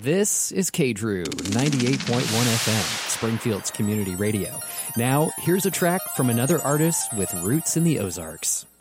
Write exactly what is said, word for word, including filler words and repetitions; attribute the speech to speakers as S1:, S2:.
S1: This is K D R U ninety-eight point one F M, Springfield's community radio. Now, here's a track from another artist with roots in the Ozarks.